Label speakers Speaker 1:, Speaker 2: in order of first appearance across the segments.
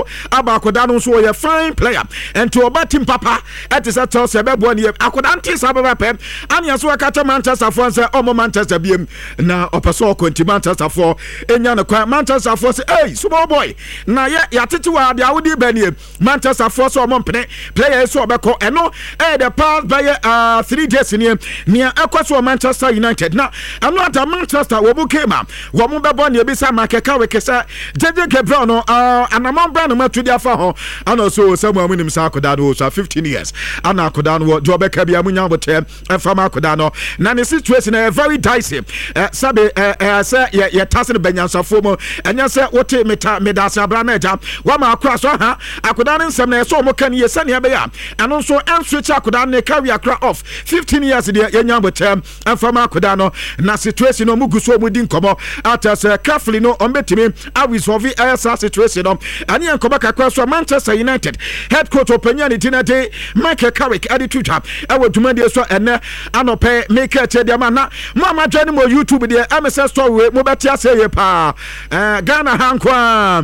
Speaker 1: abakoda no so ye fine player and to oba team papa at is at Chelsea be bo ne akoda ntis ababa pem ania so aka Manchester for say omo Manchester biem na opeso konti Manchester for enya no kwa Manchester for say hey small boy na ya tete wa dia wodi ba ne Manchester for so omo mpene player so obeko eno the past by 3 days near ekwaso Manchester United na eno at Manchester wo bu kema wo mu be bo ne bisa makeka wekesa JJ Gabriel no anamon brand ma to dia fa ho ana so samu amunim sa akoda no so 15 years ana akoda no jobe ka bia munya bote fama akoda no na the situation is very dicey sabe say ye tase benyansafo mo enya say wote medasa bra na eja wa ma akra so ha akoda no nsem na so mo kan ye sane be ya eno so switch akoda no carry akra off 15 years de yenya bote fama akoda no na situation no muguso mu di nkomo atas carefully no ombetimi a resolve esa situation no ani enkoba kakra so Manchester United head coach opinion itinate Michael Carrick adituja awoduma de so ene anope make chedia mana mama join mo YouTube de MSS story mo betia say ye pa Ghana hankwa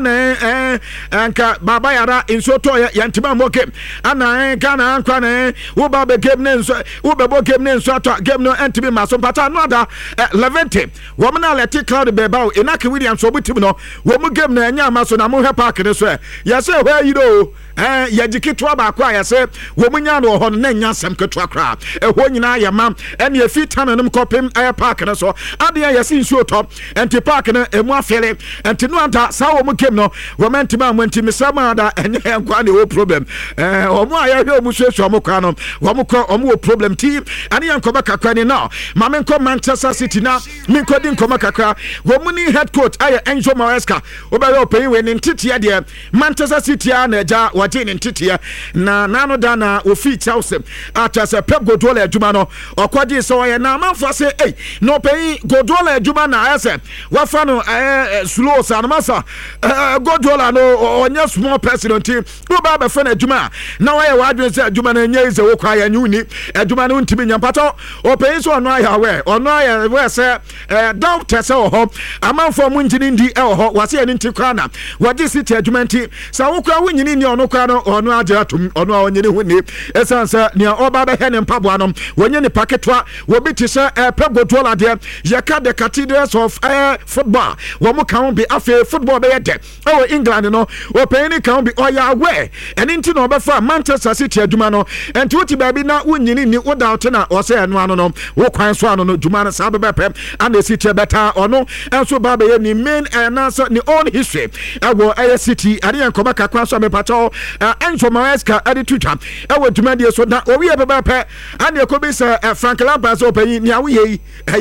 Speaker 1: ana anka baba yara insoto yantima mo game ana Ghana hankwa na wo ba be game ne nso wo be bo game ne nso ato game no entibi maso pata no ada Levante wo na let cloud be ba Inaki Williams obutim no wo mu game na anya maso na mo he park ne so ya say where you know ya jikitwa ba kwa ya say wo munya no ho na nya sam ketwa kra ho nyina ya mam ene afi tananum kopem air park ne so ade ya sin show top enti park ne emu afele enti no anta sa wo mu kem no wo mentima amanti misama da enye kwa ne wo problem o mu aya hwe mu hwe mo kwa no wo mu ko o mu wo problem team ane yanko ba kakra ne now ma men ko Manchester City na men ko din ko makakra wo mu ni head coach aye Enzo Maresca wo ba yo pay we ne ntete de Manchester City na ja waje ne ntete na nano da na ofi Chelsea ata se Pep Guardiola adwuma no okwaje se oye na manfo se no pay Guardiola adwuma na ase wafa no slow sanmasa Guardiola no onye small president wo ba be fa na adwuma na waye wadwen se adwuma na nya ize wo kwa ya nyuni adwuma no ntimi nyampato o pay so ono aya we ono aya we se doctor se ho amanfo mu njini ndi ho wase ani nti kwa na waje City adwuma nti sa wo kwa wunyini ni ono kwa no ono aje atum ono onyini huni esansa ni oba be he ne mpaboa no wonye ni paketwa wo biti se Pep Guardiola de yaka the cathedrals of football wo mu kan be afi football be de England no wo pay ni kan be oya we eni nti no obefa Manchester City adwuma no enti wuti ba bi na wunyini ni wo doubt na o se eno ano no wo kwan so ano no dwuma na sa be pem and City better ono enso ba be ni main answer ni own history ewo City ari enkoba kakwa so me pacho Enzo Maresca adituja ewo dwuma de so na owi e be pe and ekobi se Frank Lampard so pay ni awoye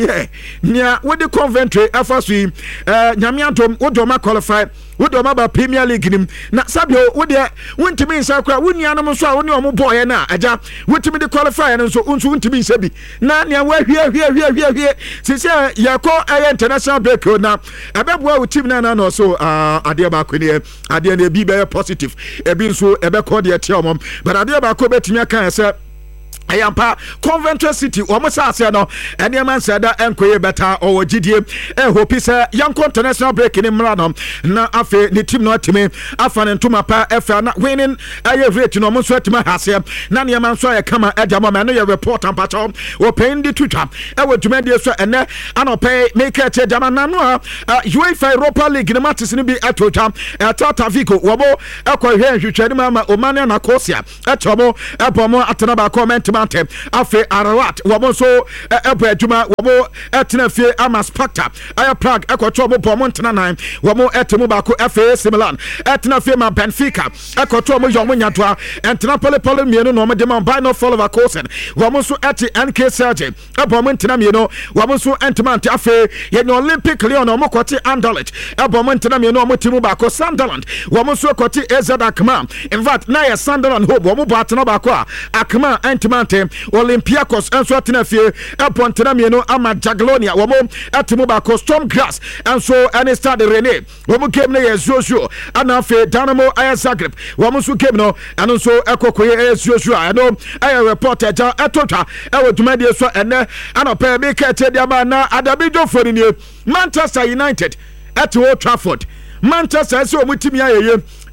Speaker 1: ni wo de Coventry afasu nyamiantom wo do ma qualify wo do ma ba Premier League nim na sabio wo de wontimi nsa kwa wo nuanom so a wo ne omo boy na aja wotimi de qualify no so unso wontimi nsa bi na ne wa hwie sisi yako international break na abeboa wo team na no so ade ba ko ne ade na bi be positive ebi nso ebe ko de tie omom but ade ba ko betimi aka se ayampa Coventry City omosa ase no ene man sada enkoye beta owo gidie hope say yanko international break ni mra na afe ni team no atime afa ne ntoma pa efa na winning aye rate no monso atime hase na ne man so kama edama ma no ye report ampacho o pay ndi tutwa e dwuma die so ene anope make it edama na no UEFA Europa League ni matches ni bi atotwa Tata Vigo wo bo ekohwe nhwetwani ma Omania na Kosia etomo ebomo atena ba comment afe Ararat wabo so ebo adwuma wabo etena fie ama Sparta aya Prague ekoto mo bomo ntena nan wabo etemu ba ko FA Milan etena fie ma Benfica ekoto mo yomo nyatoa entena pole mienu no mo de ma by no follow Kosen wabo so eti NK Serge ebo mo ntena mienu wabo so entema ante afe ye no Olympic Lyon mo koti Anderlecht ebo mo ntena mienu mo timu ba ko Sunderland wabo so koti AZ Akma in fact na ye Sunderland hope wabo ba atena ba ko Akma entema Olympiacos enso atena fie epontena mienu ama Jaglonia womo atimu ba ko Stormgrass enso ene Stade Rennais womo game na ye Zozio ana fe Dynamo Zagreb womo so game no eno so ekokoye Zozio eno aye reporter ja etotwa ewo dwumade so ene ana pe be ka tedia ba na adabijo fori ni Manchester United at Old Trafford Manchester so omutimi ayeye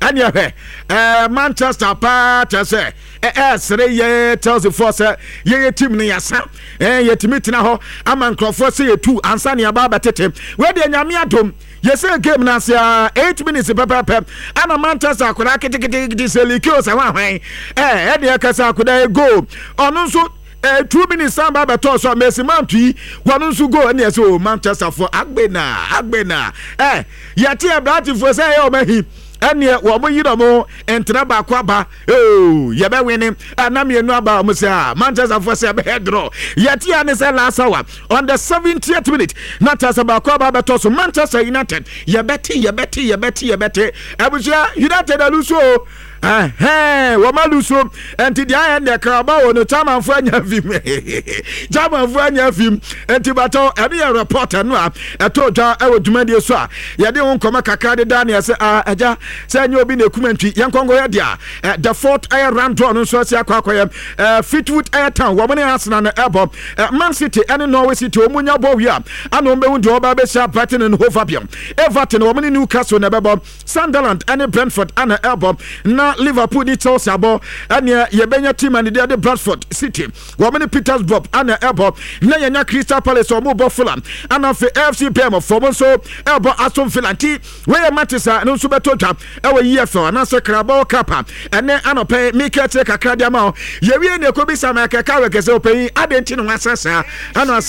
Speaker 1: and yeah, Manchester Party sere ye tells the force ye team ni yasa ye team tina ho ama nkrofo se ye 2 ansa ne aba betete we de nyame adom ye say game na se 8 minutes pep ana Manchester akura kitikiti selikio se wa hwan e de akasa akura go onu nso 2 minutes amba beto so Messi Mount wonu nso go na so Manchester for agbena yati abrati for say o mahi ene wo mo yi do mo entra ba kwa ba ye be win na me enu aba mo say Manchester for say be draw yati an say last hour on the 70th minute Manchester ba kwa ba beto so Manchester United ye beti abuja United aluso wamaluso enti dia ende Carabao no tamanfo anya film enti bato ebe ya reporter no a etoja ewo dwumade so a ye de won koma kakra de Daniel se aja se anya obi na ekumentwi yenkongo ya dia the fourth air round draw no so se akwakoye Fleetwood Air Town wo mane Arsenal na ebo Man City and Norway City omunya bo wi a ana ombe wu de oba be sha Brighton and Hove Albion Everton wo mane Newcastle na bebo Sunderland and Brentford ana ebo na Liverpool ni Chelsea abo ania yebenya team and the Bradford City wo many Petersburg ana ebo na yenya Crystal Palace omo bo Fulham ana fe FC Bournemouth for so ebo Aston Villa ti we Manchester no so beto twa e EFL na se Carabao Cup ene anope Mikel kakra dia ma ye wie ne ko bi sama kaka we kese open adenti no asasa ana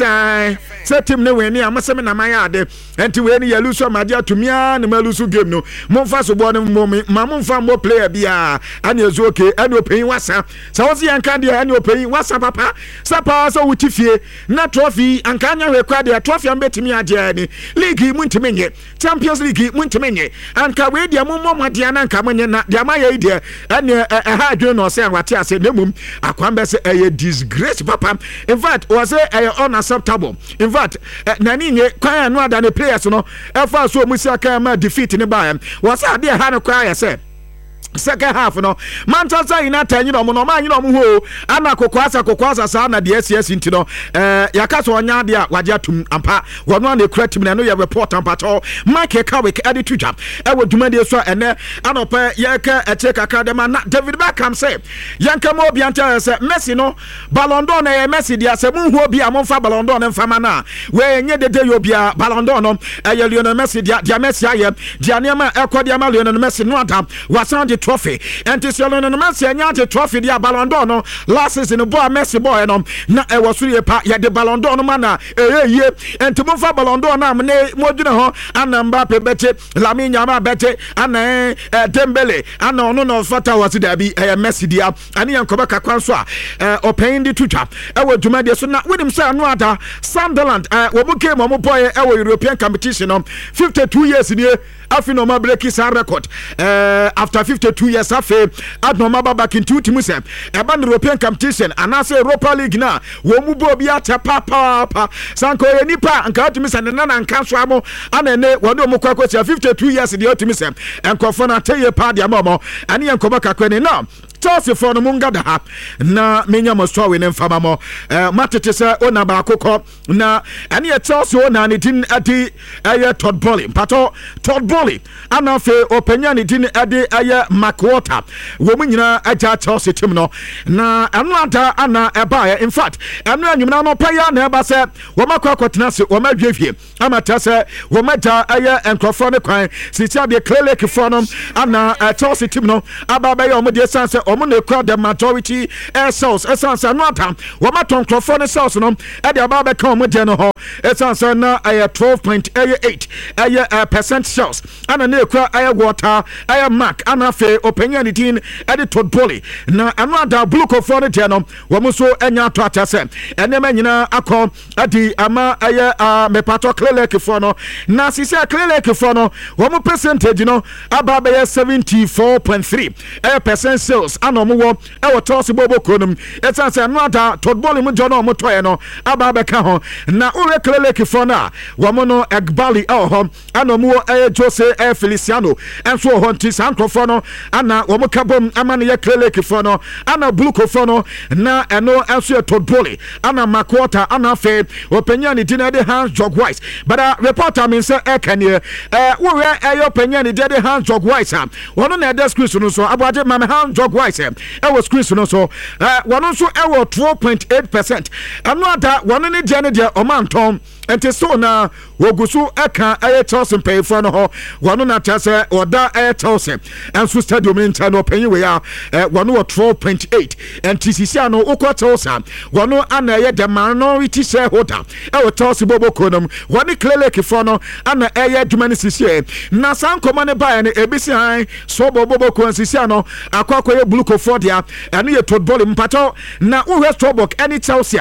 Speaker 1: se team ne we ni amase me na maya ade enti we ni yaluso madia tumia ne maluso game no momfa so bo ne momfa mo player bia ani ezu okay ani open wasa sa wosi yanka dia ani open wasa papa sapa so wutifie na trophy anka anya we kwa dia trophy ambetimi adia ni league mu ntimenye Champions League mu ntimenye anka we dia mommo dia na anka menye na dia ma ye dia ani ha adwe no se anwate ase nemum akwambe se a disgrace papa in fact was a unacceptable in fact nani nye kwa no ada ne players no efa so musaka ma defeat ne ba was ade ha no kwa ya se second half no Manchester United no mo ho ana kokwasa sa na de SS ntino yaka so onya de a waje atum ampa wono na ekura tim na no ye report ampa to Mike Carrick edit to jam e wo duma de so ene anopa ye ka eche kakra de ma na David Beckham say yanka mo obi anta say Messi no Ballon d'Or na ye Messi dia say mu hu obi a mo fa Ballon d'Or na mfa na we enye de yo bia Ballon d'Or no ye Lionel Messi dia Messi aye dia ne ma ekodi ama Lionel Messi no adam wasan trophy and this Lionel Messi anya trophy dia Ballon d'Or no last season boy Messi boy no na e was really pa ya de Ballon d'Or no mana ye and to move Ballon d'Or na me moduna ho ana Mbappe bete Lamine Yamal bete ana Dembele ana ono no fata was there be Messi dia ani yankoba kakwan so a open di tuta e wo dwuma de so na wenim say no ada Sunderland wo mu game mo boy e wo European competition no 52 years ni afi no ma break his record after 52 years afi adnoma baba back in two teams e ba European competition and I say Europa League na wo mu bo bia te papa sanko ye nipa anka otimi se na anka so amo anene wo no mu kwakwati 52 years the otimi se enkofo na teye pa dia mamo ani enkoba kakwane na Chelsea for no munga da na menya mo story ne mfama mo matete se ona ba akokọ na ani Chelsea ona ne din adi Todd Boehly pato Todd Boehly ana fe openya ne din adi McWater wo munyina aja Chelsea team no na anu ada ana eba in fact anu anyumna no paya na eba se wo makwa se wo madwefie amata se wo maja enkrofo ne kwan sitia de Clearlake for no ana Chelsea team no aba ba ye omde sanse omo na crowd the majority cells essence no atam wo maton crofo ne cells no e de aba be kan omde no ho essence na 12.8 percent cells ana na ekura water mark ana fe openya ne tin e de Todd Boehly na anu ada blue crofo ne de no wo mo so enya to atase ene ma nyina akọ adi ama me pato Clearlake for no na sisi Clearlake for no wo mo percentage no aba be 74.3 percent sales ana mo wo e wo Chelsea bobo kronum etan se no ada todball mu jo no mo toye no aba beka ho na ure kleleki fo na wo mo no Egbali ho ana mo e Jose Feliciano enso ho nti sankrofo no ana wo mo kabom amane ye kleleki fo no ana bluko fo no na eno enso todball ana makota ana fe openya ni dina de Hans Jog Wise but reporter mean say e kanie wo we e openya ni de Hans Jog Wise wono na de screen no so abuaje mama Hans Jog Wise e was screen no so wono so e wo 12.8% ano ada wono ni de ne de omanton enti so na wogusu eka aye Chelsea pay for no ho wono na tase oda aye Chelsea enso stadium in no penyi we ya wono 12.8 enti sisi ano ukọ Chelsea wono ana aye the minority shareholder e wo Chelsea bobo konom woni Kleleki for no ana aye adwumani sisi na san komane ba ne ebisi han so bobo kon sisi ano akwakoye bluko for dia eno ye football mpato na wo Stobok any Chelsea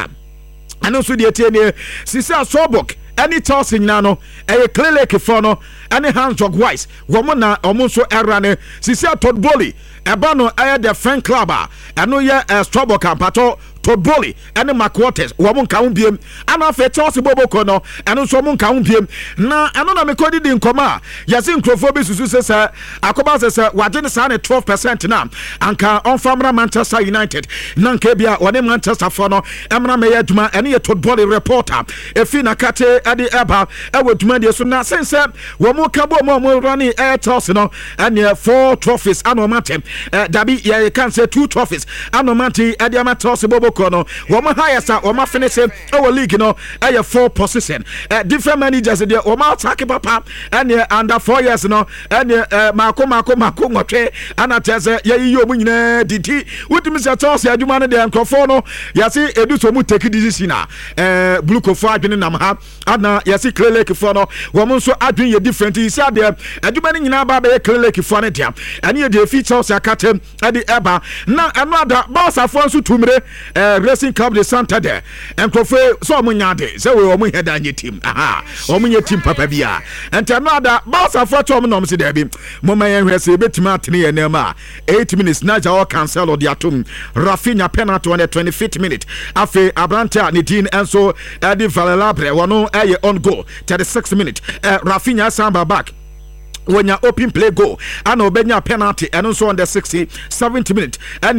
Speaker 1: ano so de tie sisi Stobok any Chelsea nyano eye Kleleki for no any Hans Jog Wise womo na omo so erane sisi football eba no eye the fan club ano ye Stobok ampato Toboli ene Maquartes wo mo nka ho biem ana fe Chelsea boboko no eno so mo nka ho biem na eno na me kodi di nkoma yase nkrofo be susu se akoba se waje ne sa ne 12% na anka on famra Manchester United na nka bia wone Manchester for no emra me yaduma ene ye Toboli reporter efi na kate ade eba ewo duma de so na sense wo mo ka bo mo rani Chelsea no ene 4 trophies anomatem dabi ye can say 2 trophies anomati ade ama Chelsea bobo kono woma highest woma finish our league no 4 position different managers there woma attack papa and under 4 years no and mako ngotwe ana tese ye omu nyina didi wutimi se Chelsea adwuma no de nkofo no yase edu so mu take decision blue kofo adwene nam ha ana yase Kleleki fo no woma so adwen ye different yi se ade adwuma no nyina ba be Kleleki fo no dia ane ye de feature se akatem ade eba na eno ada bossa fo so tumire Racing Club de Santander enkofo so omunyade se we omu heda nye team omunye team papa bia enta no ada Barca for to omu se da bi moma yen hwese betima atene ye nema 8 minutes na ja o cancel di atom Rafinha penalty on the 25th minute afi Abrante ne din enso Edi Valelabre wono on goal 36 minute Rafinha samba back when you open play goal and obenya penalty and so on the 70 minute and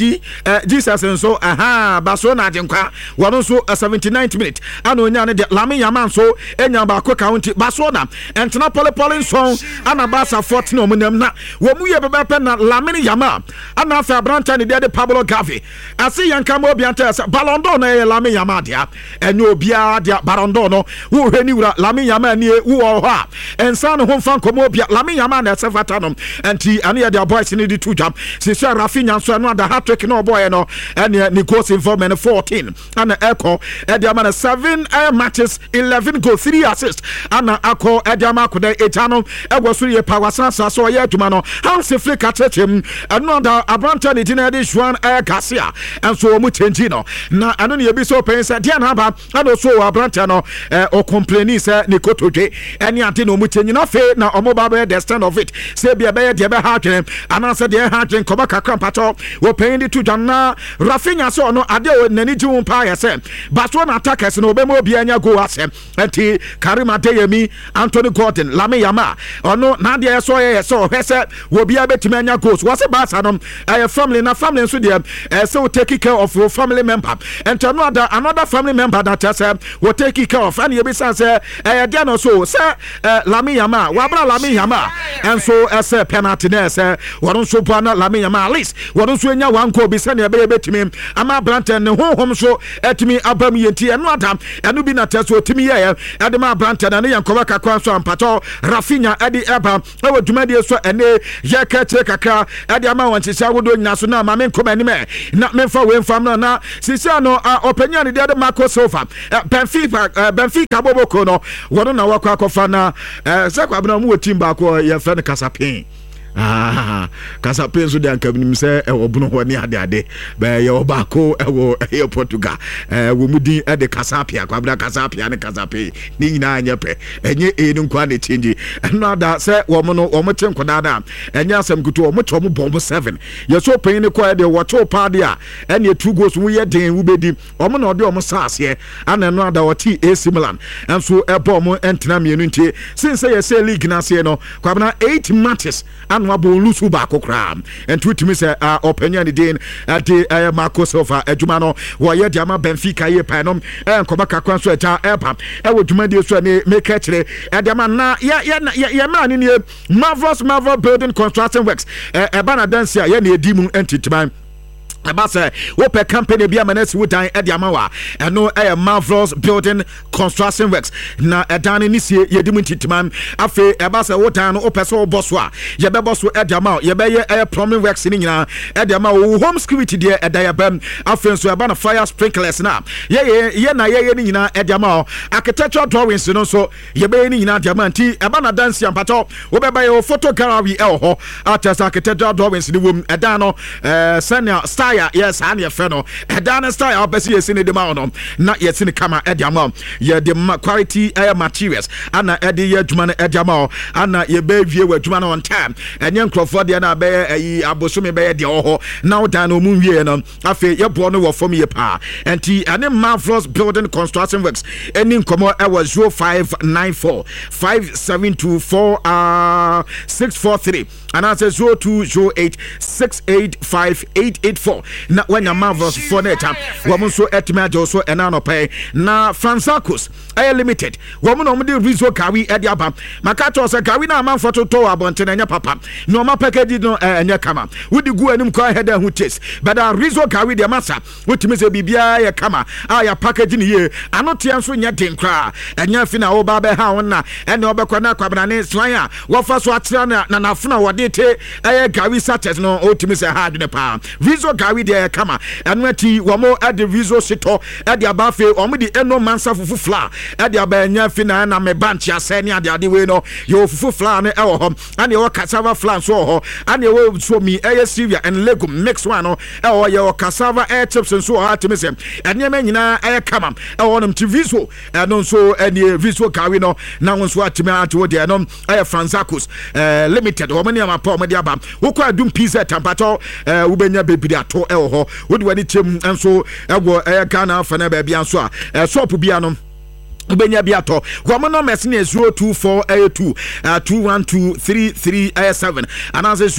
Speaker 1: Jesus and so Barcelona jenkwa one so 79th minute and onya ne de Lamine Yamal so enya ba ko county Barcelona and Napoli so and Barca 14 omunam na wo mu ye bebe na Lamine Yamal and afa Abrante ne de Pablo Gavi asi yanka mo bianta Ballon d'Or na Lamine Yamal dia enyo bia dia Ballon d'Or no wo hwani wura Lamine Yamal ni wo ho a ensa no ho fan komo Lamine Yamal na sefatanum enti ane ya the boys ni di two jump sisi Rafinha so no da hat-trick no boy no ene ni goals involvement 14 ana Echo Ediama 7 matches 11 goals 3 assists ana Echo Ediama ko da etano egwo so ye power sansa so ye aduma no Hans Flick atechem eno da Abrante ni dina de Juan Garcia enso o mu change no na ano ne ye bi so pen se dia na ba ano so Abrante no o complain se ni kotodwe ene ante no mu change na fe na omo the stand of it say be be the be hardren and answer the hardren koba kakra pato we paying the two jana Rafinha so no ade o nani ji won pa yese Barcelona attackers no be mo bia nya go asem enti Karim Adeyemi Anthony Gordon Lamine Yamal ono na de so ye so hese we bia betime anya goals was Barca no family na family so there so take care of your family member and another family member that say we take care of and you be say dey no so say Lamine Yamal wa bra Lamine Yamal and so as a penalty there say won so bana Lamine Yamal at least won so nya wan ko bi say na be betime ama Abrante ne honhom so etimi abam yenti eno adam eno bi na teso etimi ye ade ma Abrante na ne yankoba kakwa so ampato Rafinha ade eba e wadumade so ene ye ka kire kakra ade ama wan chisa wodo nyina so na ma men koma ni me na memfa we mfam na sisi no openya ne de Marco Silva Benfica boboko no wono na wakwa kofa na se kwa bna mu team ba ko ye friend Kasapin kasa penso de anka nim se e obuno ho ne ade be ye obako e Portugal wo mudi e de kasapia kwabra kasapia ne kasape ni nyina anya pe enye enu nkwa ne change no ada se wo mo no wo mo chen koda da enya asem kutu wo mo cho mo bomb 7 ye so pen ne kwa de wo cho pa de a ene 2 goals wo ye den wo bedi wo mo no de wo mo saase ana no ada wo ti AC Milan enso e bom mo entena mienu ntie since ye say league na se no kwabra 8 matches anwa bo lusu ba kokra and tweet me say opinion the day de Marco Silva adwuma no wo ye diama Benfica ye panom enkoba kakwan so eta epa e wo dwuma de so ne make kire e diama na ye man ni Marvel Building Construction Works e bana dance ye na edimu entitiman abasa wope company bia manesi wodan e dia mawa eno Marvelous Building Construction Works na edan ni sie yedimu ntitiman afi abasa wodan no opeso bosso a ye be bosso e dia mawa ye be ye plumbing works ni nyina e dia mawa home security de e dia bam afi so eba na fire sprinklers na ye ni nyina e dia mawa architectural drawings no so ye be ni nyina dia man ti eba na dance ampato wo be ba ye photo gallery e ho artist architectural drawings ni wom edan no senior style yes and your friend edan style obesi yes ni de ma no na yes ni kama e dia ma ye de quality materials ana e de ye adwuma na e dia ma ana ye be wie wadwuma na on time enye nkrofo de na be yi abosomi be de ho na odan no mu wie no afi ye bo no wo fom ye pa enti ane Marvelous Building Construction Works eni nkomo e was 0594 5724 643 and I say 0208 685 884 na wanya Marvelous for neta woman so etime so enano pay na Fransacos air limited woman on the Rizzo Kawi ediaba makato se Kawi na man photo to abonten enya papa no ma package no enya kama wudi gu anim kwa head hu taste but Rizzo Kawi de masa wotime se bibia ya kama ya package ni ye anote anso nya den kra enya fi na wo ba be ha wona ene obekwa na kwabna ne swan a wo fa so atira na nafuna wode te Kawi sachets no otime se ha de pa Rizzo Kawi de kama anwati womo ade Rizzo sito ade abafe omo di eno mansa fufu fla ade abanya fi na me banchi aseni ade we no yo fufu fla no ewo ho ane wo cassava fla so ho ane wo so mi Syria and legume mix one no ewo yo cassava chips so ho atime se ene ma nyina kama ewo no Rizzo no so ene Rizzo Kawi no na wonso atime ato de no Fransacos limited womo ne ma pa omo de aba wo kwa dum pizza tampato wo benya bebiri ato ho wodi wani tem enso ego Ghana fa na ba bia so a shop bia no ubenya biato kwa no message 0248 2123387 and as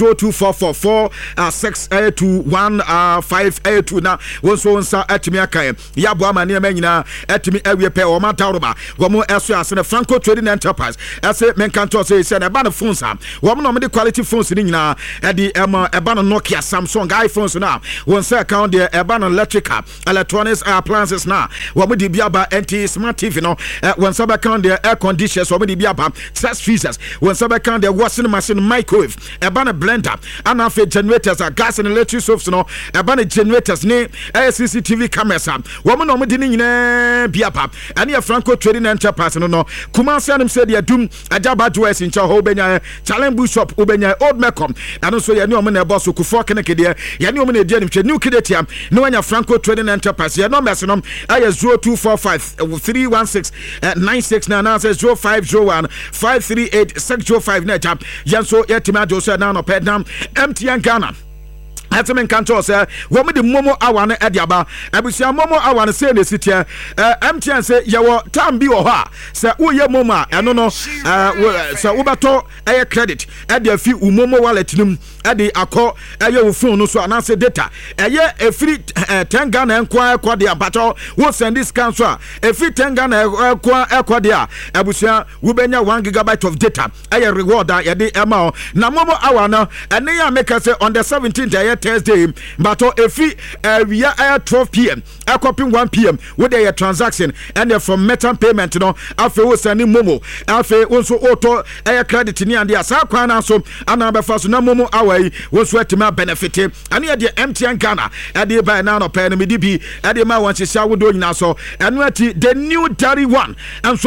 Speaker 1: 0244462152 na wonso nsa atimi akan ya bo ama ne manyina atimi awie pe o matawroba womo eso asene Franco Trading Enterprise ase menkanto say na ba no phones am womo no me quality phones ni nyina e di eba no Nokia Samsung iPhones na wonsa account de eba no electrical electronics appliances na womo di biaba NT smart TV no when some account their air conditioners or maybe test freezers when some account their washing machine microwave a banner blender and half generators are gas and electric soaps no a banner generators ne CCTV cameras woman on didn't biapa and your Franco Trading Enterprise no Kumasi and him said ya doom a jabba dress in Chahobenya Chalembu shop Ubenya old Mecom and also ya new man boss who could fork in a kid ya new man a new kid no one your Franco Trading Enterprise ya no messinum I 0245 316 969 says 0501 538 605 neta yanso yetima joso na no pedam MTN Ghana Atamen kanto say wo me de momo awa na ediaba abusia momo awa na say na sitia MTN say yawo time bi wo ha say wo ye momo a eno no say wo beto credit edi afi momo wallet num edi akọ eye wo phone no so na say data eye efiri 10 Ghana enko akọ de abato wo send this scan so a efiri 10 Ghana akọ de a abusia wo benya 1 gigabyte of data eye reward a ye de ema na momo awa na ene ya make say on the 17th Thursday, but if we are 12 p.m. I copy 1 p.m. with a transaction and from metal payment, you know, after we sending Momo, after also auto air credit in the Asakwana, so another first no Momo away was what to my benefit. And here the MTN Ghana at the by now, pen MDB at the man once you shall do now, so and what the new 31 and so